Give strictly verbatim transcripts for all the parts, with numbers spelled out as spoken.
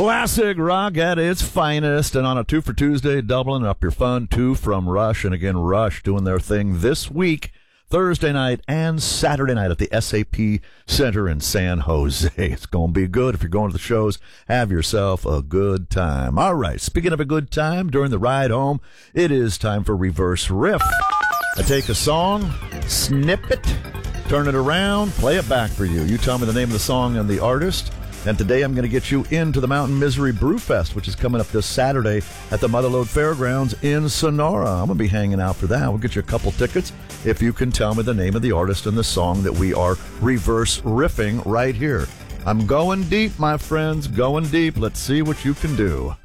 Classic rock at its finest, and on a Two for Tuesday, doubling up your fun, two from Rush. And again, Rush doing their thing this week, Thursday night and Saturday night at the S A P Center in San Jose. It's going to be good. If you're going to the shows, have yourself a good time. All right, speaking of a good time, during the ride home, it is time for Reverse Riff. I take a song, snip it, turn it around, play it back for you. You tell me the name of the song and the artist. And today I'm going to get you into the Mountain Misery Brew Fest, which is coming up this Saturday at the Motherlode Fairgrounds in Sonora. I'm going to be hanging out for that. We'll get you a couple tickets if you can tell me the name of the artist and the song that we are reverse riffing right here. I'm going deep, my friends, going deep. Let's see what you can do.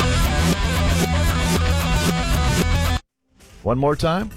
One more time.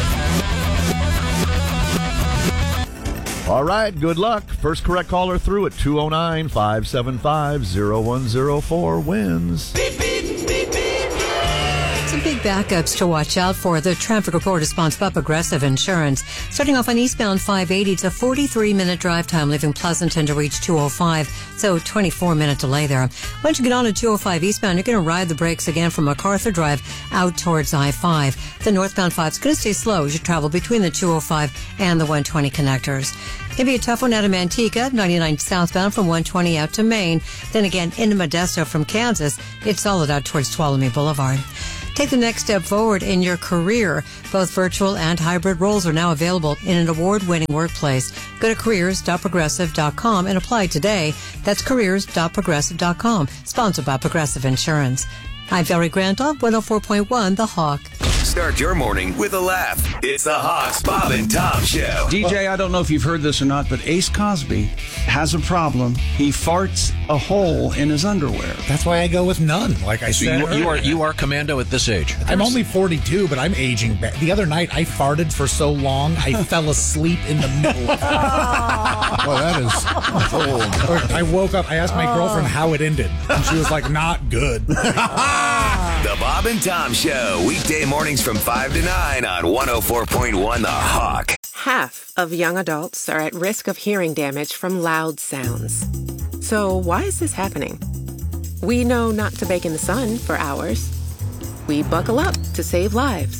All right, good luck. First correct caller through at two oh nine, five seven five, oh one oh four wins. Beep, beep, beep, beep. Some big backups to watch out for. The traffic report is sponsored by Progressive Insurance. Starting off on eastbound five eighty, it's a forty-three minute drive time, leaving Pleasanton to reach two oh five, so twenty-four minute delay there. Once you get on to two oh five eastbound, you're going to ride the brakes again from MacArthur Drive out towards I five. The northbound five is going to stay slow as you travel between the two oh five and the one twenty connectors. Maybe a tough one out of Manteca, ninety-nine southbound from one twenty out to Maine. Then again, into Modesto from Kansas, it's solid out towards Tuolumne Boulevard. Take the next step forward in your career. Both virtual and hybrid roles are now available in an award-winning workplace. Go to careers dot progressive dot com and apply today. That's careers dot progressive dot com, sponsored by Progressive Insurance. I'm Valerie Grant on one oh four point one The Hawk. Start your morning with a laugh. It's the Hawks, Bob and Tom Show. D J, I don't know if you've heard this or not, but Ace Cosby has a problem. He farts a hole in his underwear. That's why I go with none, like I So said you, you are earlier. you are commando at this age. I'm only forty-two, but I'm aging back. The other night, I farted for so long, I fell asleep in the middle of it. Well, that is old. I woke up, I asked my girlfriend how it ended, and she was like, not good. The Bob and Tom Show, weekday mornings from five to nine on one oh four point one The Hawk. Half of young adults are at risk of hearing damage from loud sounds. So why is this happening? We know not to bake in the sun for hours. We buckle up to save lives.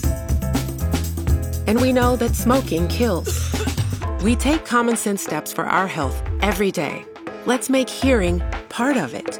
And we know that smoking kills. We take common sense steps for our health every day. Let's make hearing part of it.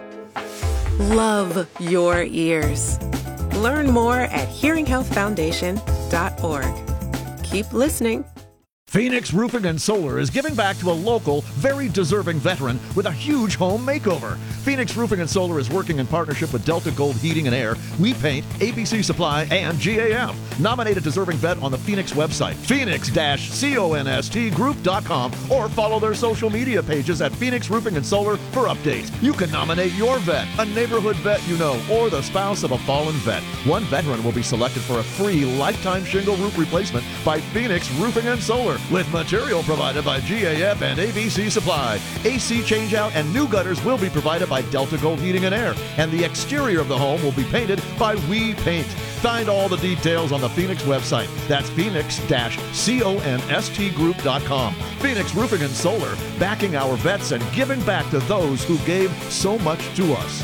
Love your ears. Learn more at hearing health foundation dot org. Keep listening. Phoenix Roofing and Solar is giving back to a local, very deserving veteran with a huge home makeover. Phoenix Roofing and Solar is working in partnership with Delta Gold Heating and Air, We Paint, A B C Supply, and G A M. Nominate a deserving vet on the Phoenix website, phoenix dash const group dot com, or follow their social media pages at Phoenix Roofing and Solar for updates. You can nominate your vet, a neighborhood vet you know, or the spouse of a fallen vet. One veteran will be selected for a free lifetime shingle roof replacement by Phoenix Roofing and Solar, with material provided by G A F and A B C Supply. A C changeout and new gutters will be provided by Delta Gold Heating and Air, and the exterior of the home will be painted by We Paint. Find all the details on the Phoenix website. That's phoenix dash const group dot com. Phoenix Roofing and Solar, backing our vets and giving back to those who gave so much to us.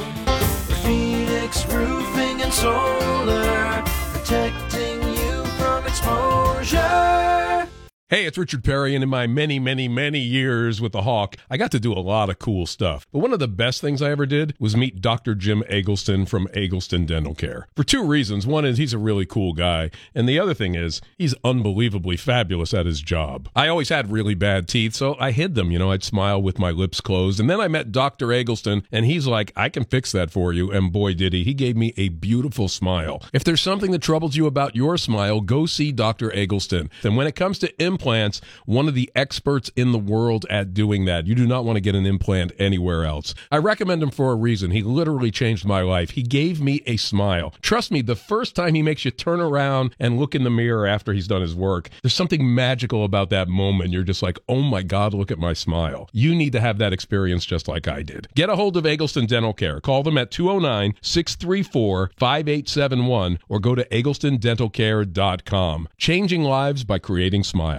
Phoenix Roofing and Solar, protecting you from exposure. Hey, it's Richard Perry, and in my many, many, many years with the Hawk, I got to do a lot of cool stuff. But one of the best things I ever did was meet Doctor Jim Eggleston from Eggleston Dental Care. For two reasons. One is he's a really cool guy, and the other thing is he's unbelievably fabulous at his job. I always had really bad teeth, so I hid them. You know, I'd smile with my lips closed, and then I met Doctor Eggleston, and he's like, I can fix that for you, and boy did he. He gave me a beautiful smile. If there's something that troubles you about your smile, go see Doctor Eggleston. And when it comes to implants, Implants, one of the experts in the world at doing that. You do not want to get an implant anywhere else. I recommend him for a reason. He literally changed my life. He gave me a smile. Trust me, the first time he makes you turn around and look in the mirror after he's done his work, there's something magical about that moment. You're just like, oh my God, look at my smile. You need to have that experience just like I did. Get a hold of Eggleston Dental Care. Call them at two oh nine, six three four, five eight seven one or go to eggleston dental care dot com. Changing lives by creating smiles.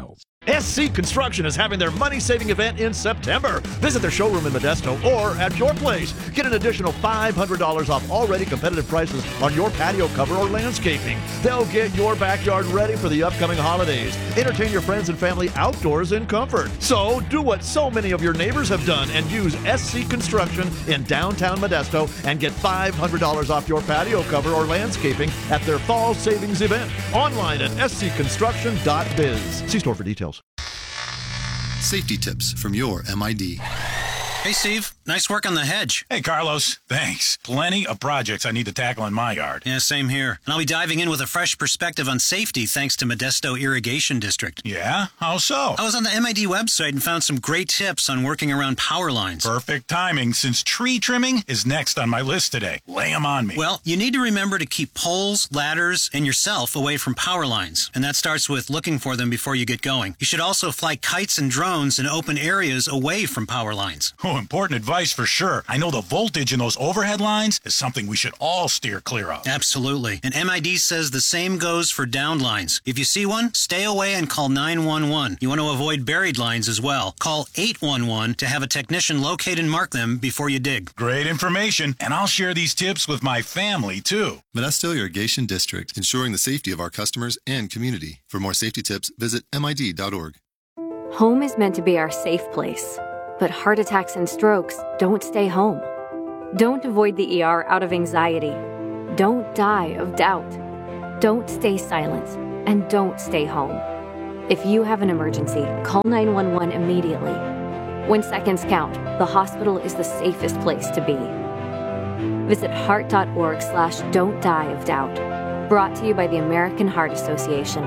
S C Construction is having their money-saving event in September. Visit their showroom in Modesto or at your place. Get an additional five hundred dollars off already competitive prices on your patio cover or landscaping. They'll get your backyard ready for the upcoming holidays. Entertain your friends and family outdoors in comfort. So do what so many of your neighbors have done and use S C Construction in downtown Modesto and get five hundred dollars off your patio cover or landscaping at their fall savings event. Online at s c construction dot biz. See store for details. Safety tips from your M I D. Hey, Steve. Nice work on the hedge. Hey, Carlos. Thanks. Plenty of projects I need to tackle in my yard. Yeah, same here. And I'll be diving in with a fresh perspective on safety thanks to Modesto Irrigation District. Yeah? How so? I was on the M I D website and found some great tips on working around power lines. Perfect timing, since tree trimming is next on my list today. Lay 'em on me. Well, you need to remember to keep poles, ladders, and yourself away from power lines. And that starts with looking for them before you get going. You should also fly kites and drones in open areas away from power lines. Oh, important advice for sure. I know the voltage in those overhead lines is something we should all steer clear of. Absolutely. And M I D says the same goes for downed lines. If you see one, stay away and call nine one one. You want to avoid buried lines as well. Call eight one one to have a technician locate and mark them before you dig. Great information, and I'll share these tips with my family, too. Modesto Irrigation District, ensuring the safety of our customers and community. For more safety tips, visit M I D dot org. Home is meant to be our safe place. But heart attacks and strokes don't stay home. Don't avoid the E R out of anxiety. Don't die of doubt. Don't stay silent. And don't stay home. If you have an emergency, call nine one one immediately. When seconds count, the hospital is the safest place to be. Visit heart dot org slash don't die of doubt. Brought to you by the American Heart Association.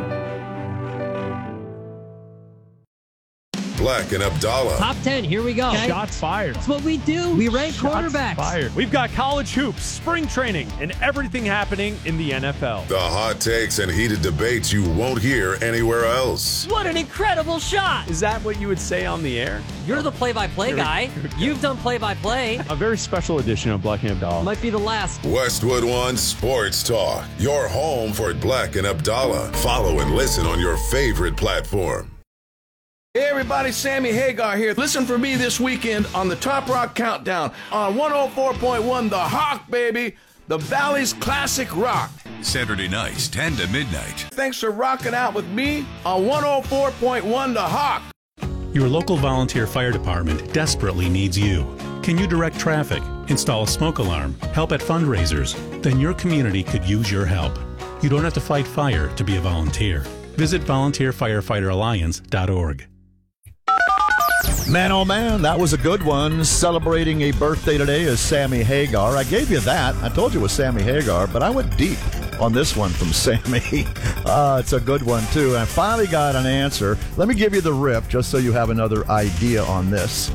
Black and Abdallah. Top ten, here we go. Okay. Shots fired. That's what we do. We rank Shots quarterbacks. Fired. We've got college hoops, spring training, and everything happening in the N F L. The hot takes and heated debates you won't hear anywhere else. What an incredible shot. Is that what you would say on the air? You're the play-by-play guy. You've done play-by-play. A very special edition of Black and Abdallah. Might be the last. Westwood One Sports Talk. Your home for Black and Abdallah. Follow and listen on your favorite platform. Hey everybody, Sammy Hagar here. Listen for me this weekend on the Top Rock Countdown on one oh four point one The Hawk, baby. The Valley's classic rock. Saturday nights, ten to midnight. Thanks for rocking out with me on one oh four point one The Hawk. Your local volunteer fire department desperately needs you. Can you direct traffic, install a smoke alarm, help at fundraisers? Then your community could use your help. You don't have to fight fire to be a volunteer. Visit volunteer firefighter alliance dot org. Man, oh man, that was a good one. Celebrating a birthday today is Sammy Hagar. I gave you that. I told you it was Sammy Hagar, but I went deep on this one from Sammy. Uh, it's a good one, too. I finally got an answer. Let me give you the riff just so you have another idea on this.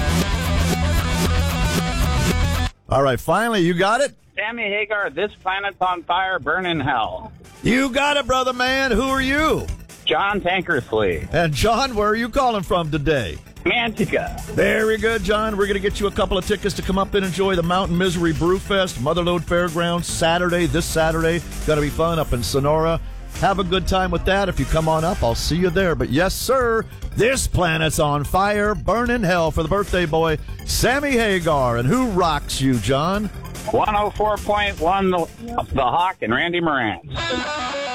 All right, finally, you got it? Sammy Hagar, this planet's on fire, burn in hell. You got it, brother man. Who are you? John Tankersley. And John, where are you calling from today? Manteca. Very good, John. We're going to get you a couple of tickets to come up and enjoy the Mountain Misery Brew Fest, Motherlode Fairgrounds, Saturday, this Saturday. Going to be fun up in Sonora. Have a good time with that. If you come on up, I'll see you there. But yes, sir, this planet's on fire, burn in hell for the birthday boy, Sammy Hagar. And who rocks you, John? one oh four point one The, the Hawk and Randy Moran.